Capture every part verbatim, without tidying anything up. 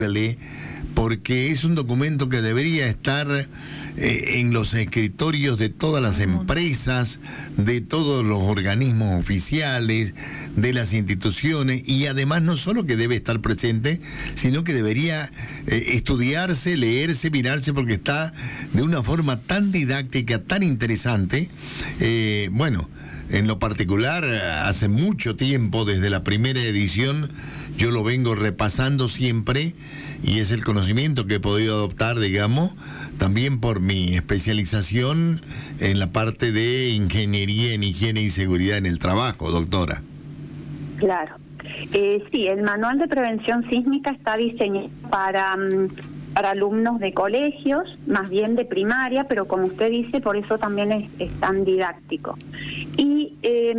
porque es un documento que debería estar eh, en los escritorios de todas las empresas, de todos los organismos oficiales, de las instituciones, y además no solo que debe estar presente, sino que debería eh, estudiarse, leerse, mirarse, porque está de una forma tan didáctica, tan interesante. Eh, bueno, en lo particular, hace mucho tiempo, desde la primera edición, yo lo vengo repasando siempre, y es el conocimiento que he podido adoptar, digamos, también por mi especialización en la parte de ingeniería en higiene y seguridad en el trabajo, doctora. Claro. Eh, sí, el manual de prevención sísmica está diseñado para, para alumnos de colegios, más bien de primaria, pero como usted dice, por eso también es, es tan didáctico. Y, eh,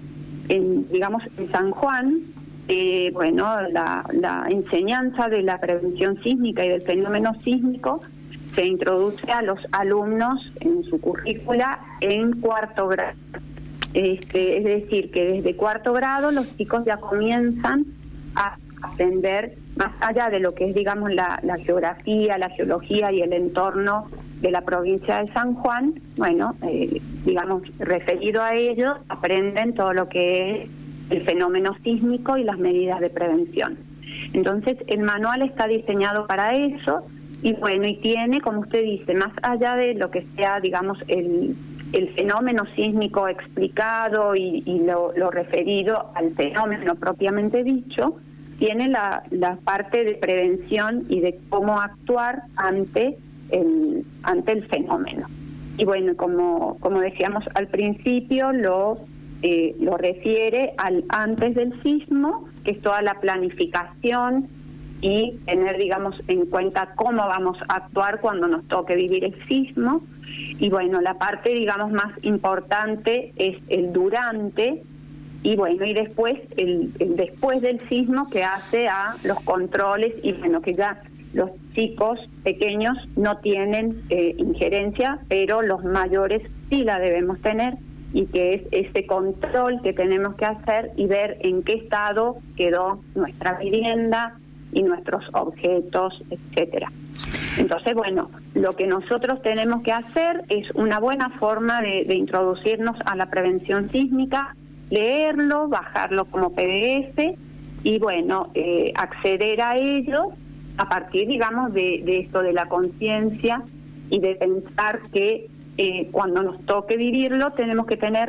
en, digamos, en San Juan, Eh, bueno, la, la enseñanza de la prevención sísmica y del fenómeno sísmico se introduce a los alumnos en su currícula en cuarto grado. Este, es decir, que desde cuarto grado los chicos ya comienzan a aprender, más allá de lo que es, digamos, la, la geografía, la geología y el entorno de la provincia de San Juan, bueno, eh, digamos, referido a ello, aprenden todo lo que es el fenómeno sísmico y las medidas de prevención. Entonces, el manual está diseñado para eso, y bueno, y tiene, como usted dice, más allá de lo que sea, digamos, el, el fenómeno sísmico explicado y, y lo, lo referido al fenómeno propiamente dicho, tiene la, la parte de prevención y de cómo actuar ante el, ante el fenómeno. Y bueno, como, como decíamos al principio, lo Eh, lo refiere al antes del sismo, que es toda la planificación y tener, digamos, en cuenta cómo vamos a actuar cuando nos toque vivir el sismo. Y bueno, la parte, digamos, más importante es el durante, y bueno, y después el, el después del sismo, que hace a los controles, y bueno, que ya los chicos pequeños no tienen eh, injerencia, pero los mayores sí la debemos tener, y que es ese control que tenemos que hacer y ver en qué estado quedó nuestra vivienda y nuestros objetos, etcétera. Entonces, bueno, lo que nosotros tenemos que hacer es una buena forma de, de introducirnos a la prevención sísmica, leerlo, bajarlo como P D F y, bueno, eh, acceder a ello a partir, digamos, de, de esto de la conciencia y de pensar que Eh, cuando nos toque vivirlo tenemos que tener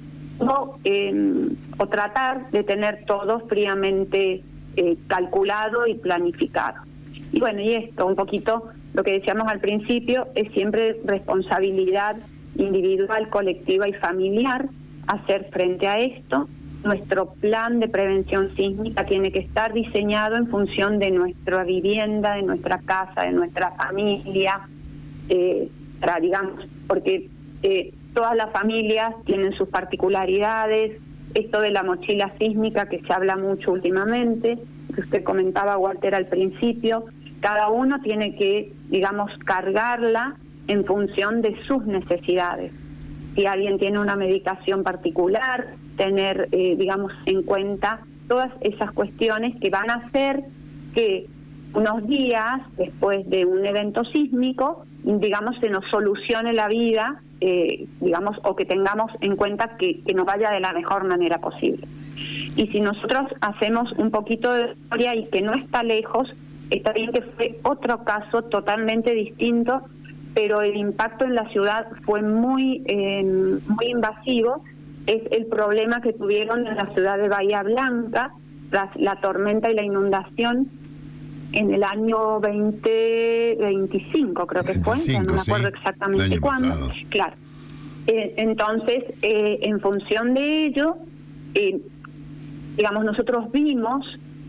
o, eh, o tratar de tener todo fríamente eh, calculado y planificado. Y bueno, y esto un poquito lo que decíamos al principio, es siempre responsabilidad individual, colectiva y familiar hacer frente a esto. Nuestro plan de prevención sísmica tiene que estar diseñado en función de nuestra vivienda, de nuestra casa, de nuestra familia, eh, para, digamos, porque eh, todas las familias tienen sus particularidades. Esto de la mochila sísmica que se habla mucho últimamente, que usted comentaba, Walter, al principio, cada uno tiene que, digamos, cargarla en función de sus necesidades. Si alguien tiene una medicación particular, tener, eh, digamos, en cuenta todas esas cuestiones que van a hacer que unos días después de un evento sísmico, digamos, se nos solucione la vida, eh, digamos, o que tengamos en cuenta que, que nos vaya de la mejor manera posible. Y si nosotros hacemos un poquito de historia y que no está lejos, está bien que fue otro caso totalmente distinto, pero el impacto en la ciudad fue muy, eh, muy invasivo. Es el problema que tuvieron en la ciudad de Bahía Blanca tras la tormenta y la inundación en el año veinte veinticinco, creo que fue, ya no me acuerdo sí, exactamente cuándo. Pasado. Claro. Eh, entonces, eh, en función de ello, eh, digamos, nosotros vimos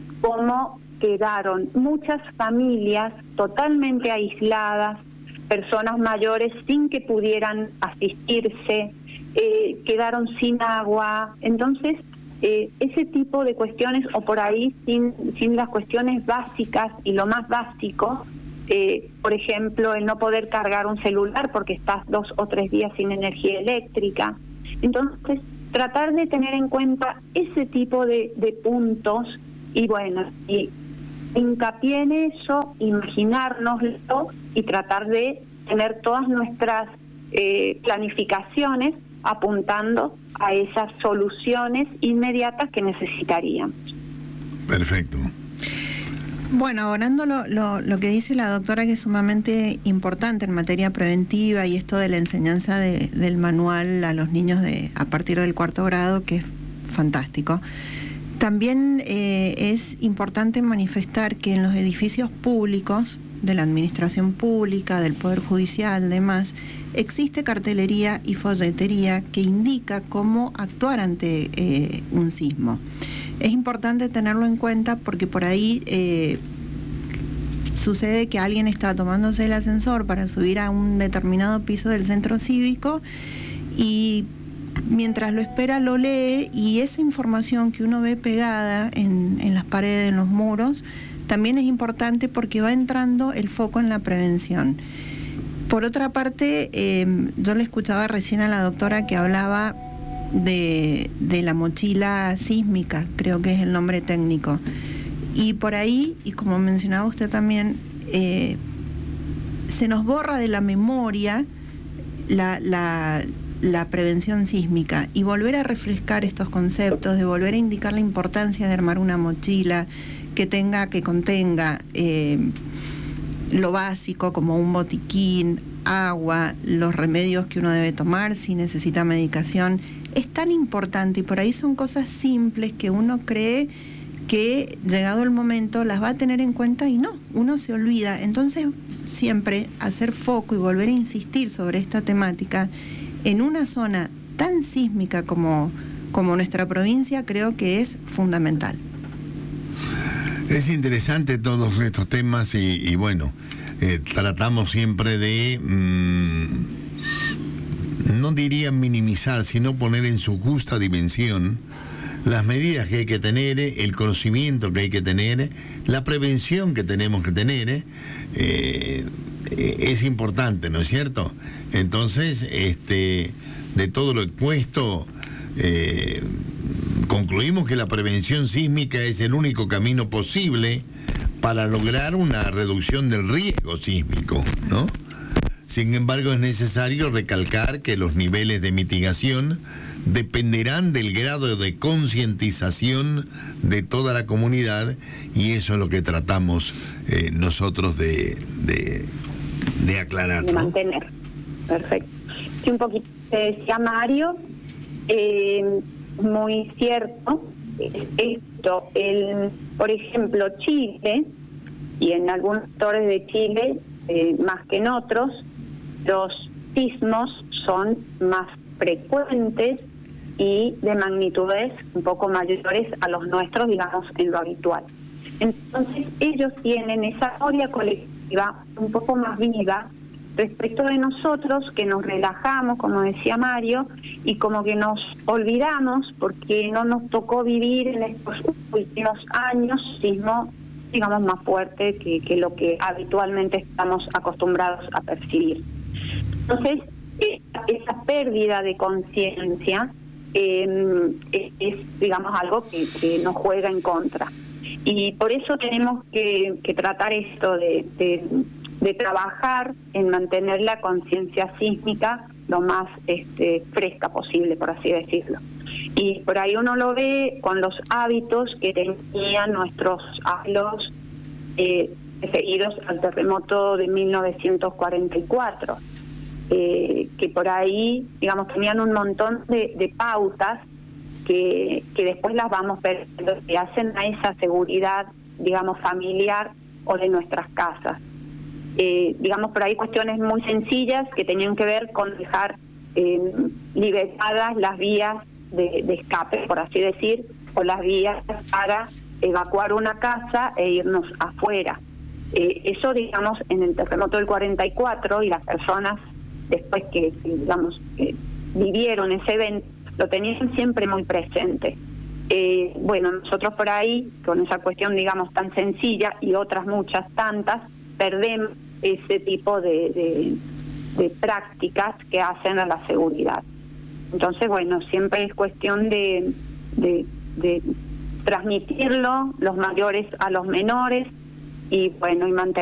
cómo quedaron muchas familias totalmente aisladas, personas mayores sin que pudieran asistirse, eh, quedaron sin agua. Entonces, eh, ese tipo de cuestiones, o por ahí sin, sin las cuestiones básicas y lo más básico, eh, por ejemplo, el no poder cargar un celular porque estás dos o tres días sin energía eléctrica. Entonces, tratar de tener en cuenta ese tipo de, de puntos y, bueno, y hincapié en eso, imaginárnoslo y tratar de tener todas nuestras eh, planificaciones apuntando a esas soluciones inmediatas que necesitaríamos. Perfecto. Bueno, abonando lo, lo, lo que dice la doctora, que es sumamente importante en materia preventiva, y esto de la enseñanza de, del manual a los niños de a partir del cuarto grado, que es fantástico. También eh, es importante manifestar que en los edificios públicos, de la administración pública, del Poder Judicial, demás, existe cartelería y folletería que indica cómo actuar ante eh, un sismo. Es importante tenerlo en cuenta porque por ahí eh, sucede que alguien está tomándose el ascensor para subir a un determinado piso del centro cívico y mientras lo espera lo lee, y esa información que uno ve pegada en, en las paredes, en los muros, también es importante porque va entrando el foco en la prevención. Por otra parte, eh, yo le escuchaba recién a la doctora que hablaba de, de la mochila sísmica, creo que es el nombre técnico. Y por ahí, y como mencionaba usted también, eh, se nos borra de la memoria la, la, la prevención sísmica, y volver a refrescar estos conceptos, de volver a indicar la importancia de armar una mochila que tenga, que contenga eh, lo básico como un botiquín, agua, los remedios que uno debe tomar si necesita medicación, es tan importante, y por ahí son cosas simples que uno cree que llegado el momento las va a tener en cuenta y no, uno se olvida. Entonces siempre hacer foco y volver a insistir sobre esta temática en una zona tan sísmica como, como nuestra provincia, creo que es fundamental. Es interesante todos estos temas y, y bueno, eh, tratamos siempre de, mmm, no diría minimizar, sino poner en su justa dimensión las medidas que hay que tener, el conocimiento que hay que tener, la prevención que tenemos que tener, eh, es importante, ¿no es cierto? Entonces, este, de todo lo expuesto, eh, concluimos que la prevención sísmica es el único camino posible para lograr una reducción del riesgo sísmico, ¿no? Sin embargo, es necesario recalcar que los niveles de mitigación dependerán del grado de concientización de toda la comunidad, y eso es lo que tratamos eh, nosotros de, de, de aclarar, de ¿no? mantener. Perfecto. Sí, un poquito decía Mario, eh, muy cierto, esto, el, por ejemplo, Chile, y en algunos sectores de Chile, eh, más que en otros, los sismos son más frecuentes y de magnitudes un poco mayores a los nuestros, digamos, en lo habitual. Entonces, ellos tienen esa memoria colectiva un poco más viva respecto de nosotros, que nos relajamos, como decía Mario, y como que nos olvidamos porque no nos tocó vivir en estos últimos años sismo, digamos, más fuerte que, que lo que habitualmente estamos acostumbrados a percibir. Entonces, esa pérdida de conciencia eh, es, es, digamos, algo que, que nos juega en contra. Y por eso tenemos que, que tratar esto de, de, de trabajar en mantener la conciencia sísmica lo más este, fresca posible, por así decirlo. Y por ahí uno lo ve con los hábitos que tenían nuestros abuelos eh, referidos al terremoto de mil novecientos cuarenta y cuatro. Eh, que por ahí, digamos, tenían un montón de, de pautas que, que después las vamos perdiendo, que hacen a esa seguridad, digamos, familiar o de nuestras casas. Eh, digamos, por ahí cuestiones muy sencillas que tenían que ver con dejar eh, liberadas las vías de, de escape, por así decir, o las vías para evacuar una casa e irnos afuera. Eh, eso, digamos, en el terremoto del cuarenta y cuatro, y las personas después que, digamos, que vivieron ese evento, lo tenían siempre muy presente. Eh, bueno, nosotros por ahí, con esa cuestión, digamos, tan sencilla y otras muchas tantas, perdemos ese tipo de, de, de prácticas que hacen a la seguridad. Entonces, bueno, siempre es cuestión de, de, de transmitirlo, los mayores a los menores, y bueno, y mantener